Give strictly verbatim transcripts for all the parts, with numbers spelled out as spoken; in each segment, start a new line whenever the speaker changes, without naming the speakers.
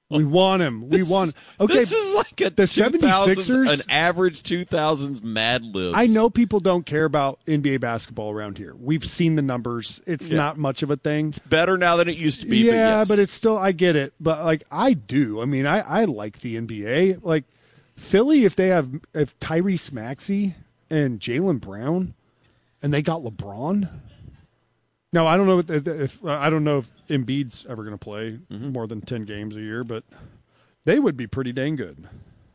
We want him. We
this,
want Okay,
this is like a
the seventy-sixers,
an average two thousands Mad Libs.
I know people don't care about N B A basketball around here. We've seen the numbers. It's
yeah.
not much of a thing.
It's better now than it used to be.
Yeah,
but, yes.
but it's still, I get it. But, like, I do. I mean, I, I like the N B A. Like, Philly, if they have if Tyrese Maxey and Jaylen Brown and they got LeBron. No, I don't know if, if I don't know if Embiid's ever going to play mm-hmm. more than ten games a year, but they would be pretty dang good.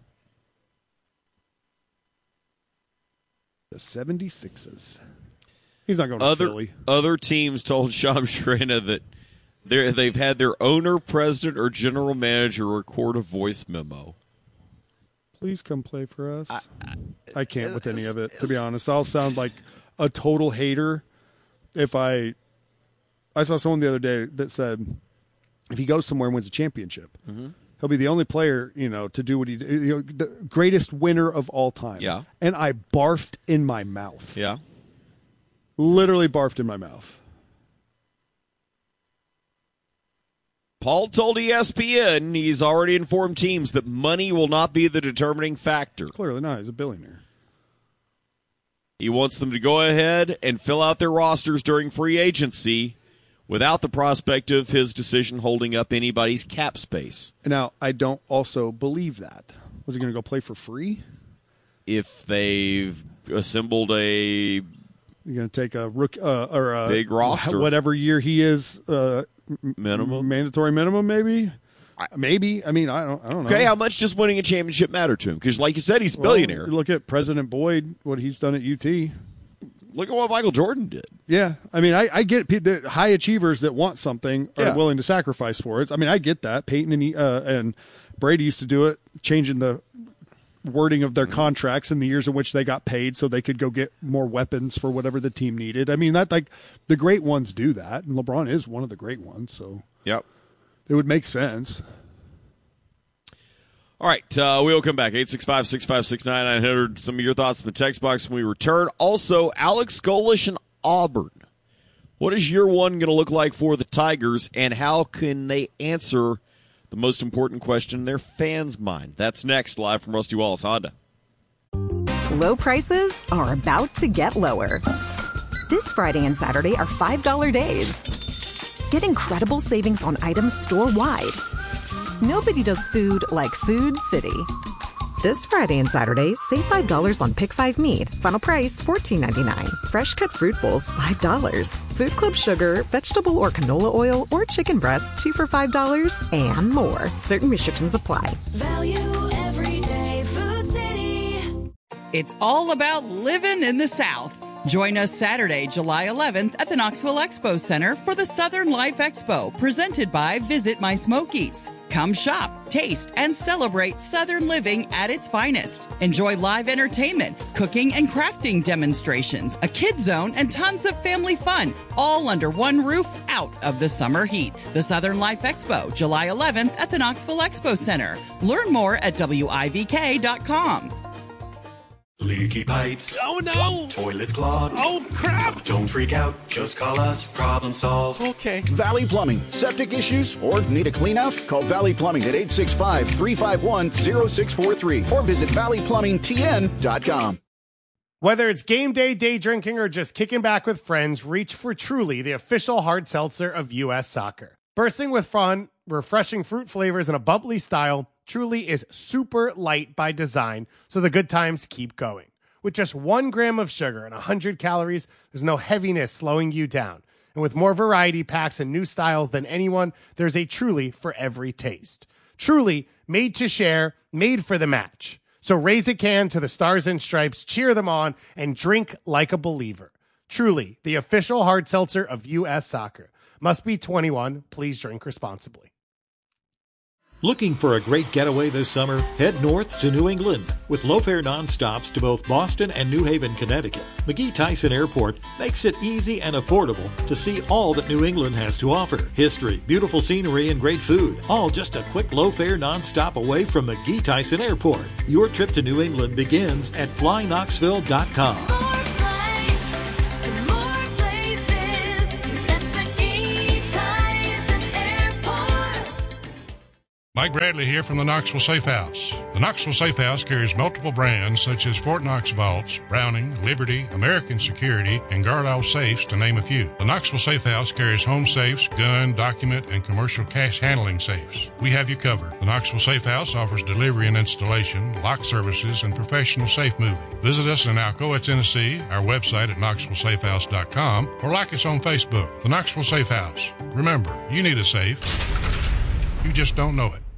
The seventy-sixers. He's not going to
other,
Philly.
Other teams told Shams Charania that they're, they've had their owner, president, or general manager record a voice memo.
Please come play for us. I,
I,
I can't with any of it, to be honest. I'll sound like a total hater if I I saw someone the other day that said if he goes somewhere and wins a championship, mm-hmm. he'll be the only player, you know, to do what he did, you know, the greatest winner of all time.
Yeah.
And I barfed in my mouth.
Yeah.
Literally barfed in my mouth.
Paul told E S P N he's already informed teams that money will not be the determining factor.
Clearly not. He's a billionaire.
He wants them to go ahead and fill out their rosters during free agency without the prospect of his decision holding up anybody's cap space.
Now, I don't also believe that. Was he going to go play for free?
If they've assembled a...
You're going to take a rook uh, or a
big roster,
whatever year he is, uh,
minimum,
mandatory minimum, maybe. I, maybe. I mean, I don't. I don't know.
Okay, how much does winning a championship matter to him? Because, like you said, he's a
well,
billionaire.
Look at President Boyd, what he's done at U T.
Look at what Michael Jordan did.
Yeah, I mean, I, I get the high achievers that want something are
yeah.
willing to sacrifice for it. I mean, I get that. Peyton and uh, and Brady used to do it, changing the wording of their contracts in the years in which they got paid so they could go get more weapons for whatever the team needed. I mean, that like the great ones do that, and LeBron is one of the great ones, so
yep,
it would make sense.
All right, uh, we'll come back. eight six five, six five six, nine nine hundred. Some of your thoughts in the text box when we return. Also, Alex Golesh and Auburn. What is year one going to look like for the Tigers, and how can they answer the most important question in their fans' mind? That's next, live from Rusty Wallace Honda.
Low prices are about to get lower. This Friday and Saturday are five dollar days. Get incredible savings on items store-wide. Nobody does food like Food City. This Friday and Saturday, save five dollars on Pick five meat. Final price fourteen ninety-nine. Fresh cut fruit bowls, five dollars. Food Club sugar, vegetable or canola oil, or chicken breast, two for five dollars, and more. Certain restrictions apply.
Value every day, Food City.
It's all about living in the South. Join us Saturday, July eleventh at the Knoxville Expo Center for the Southern Life Expo, presented by Visit My Smokies. Come shop, taste, and celebrate Southern living at its finest. Enjoy live entertainment, cooking and crafting demonstrations, a kids zone, and tons of family fun, all under one roof out of the summer heat. The Southern Life Expo, July eleventh at the Knoxville Expo Center. Learn more at W I V K dot com.
Leaky pipes.
Oh, no.
Toilets clogged.
Oh, crap.
Don't freak out. Just call us. Problem solved.
Okay.
Valley Plumbing. Septic issues or need a clean out? Call Valley Plumbing at eight six five, three five one, zero six four three or visit valley plumbing t n dot com.
Whether it's game day, day drinking, or just kicking back with friends, reach for Truly, the official hard seltzer of U S Soccer. Bursting with fun, refreshing fruit flavors, and a bubbly style, Truly is super light by design, so the good times keep going. With just one gram of sugar and one hundred calories, there's no heaviness slowing you down. And with more variety packs and new styles than anyone, there's a Truly for every taste. Truly, made to share, made for the match. So raise a can to the Stars and Stripes, cheer them on, and drink like a believer. Truly, the official hard seltzer of U S Soccer. Must be twenty-one. Please drink responsibly.
Looking for a great getaway this summer? Head north to New England. With low-fare nonstops to both Boston and New Haven, Connecticut, McGee Tyson Airport makes it easy and affordable to see all that New England has to offer. History, beautiful scenery, and great food. All just a quick low-fare nonstop away from McGee Tyson Airport. Your trip to New England begins at fly knoxville dot com.
Mike Bradley here from the Knoxville Safe House. The Knoxville Safe House carries multiple brands such as Fort Knox Vaults, Browning, Liberty, American Security, and Guardall Safes, to name a few. The Knoxville Safe House carries home safes, gun, document, and commercial cash handling safes. We have you covered. The Knoxville Safe House offers delivery and installation, lock services, and professional safe moving. Visit us in Alcoa, Tennessee, our website at knoxville safe house dot com, or like us on Facebook. The Knoxville Safe House. Remember, you need a safe. You just don't know it.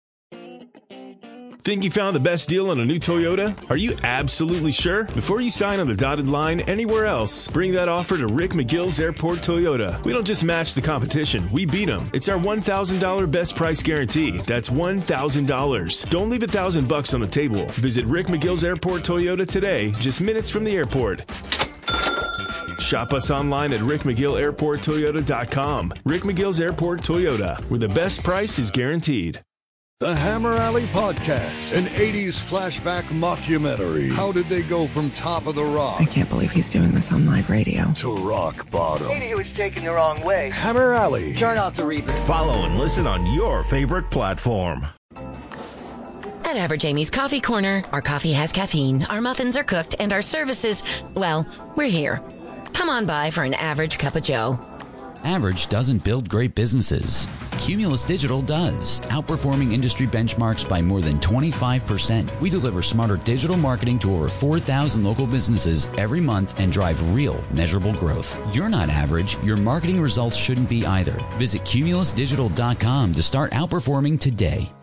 Think you found the best deal on a new Toyota? Are you absolutely sure? Before you sign on the dotted line anywhere else, bring that offer to Rick McGill's Airport Toyota. We don't just match the competition, we beat them. It's our one thousand dollars best price guarantee. That's one thousand dollars. Don't leave a thousand bucks on the table. Visit Rick McGill's Airport Toyota today, just minutes from the airport. Shop us online at rick mcgill airport toyota dot com. Rick McGill's Airport Toyota, where the best price is guaranteed.
The Hammer Alley Podcast, an eighties flashback mockumentary. How did they go from top of the rock?
I can't believe he's doing this on live radio.
To rock bottom.
Maybe he was taken the wrong way.
Hammer Alley.
Turn off the reverb.
Follow and listen on your favorite platform.
At Average Amy's Coffee Corner, our coffee has caffeine, our muffins are cooked, and our services, well, we're here. Come on by for an average cup of joe.
Average doesn't build great businesses. Cumulus Digital does, outperforming industry benchmarks by more than twenty-five percent. We deliver smarter digital marketing to over four thousand local businesses every month and drive real, measurable growth. You're not average. Your marketing results shouldn't be either. Visit cumulus digital dot com to start outperforming today.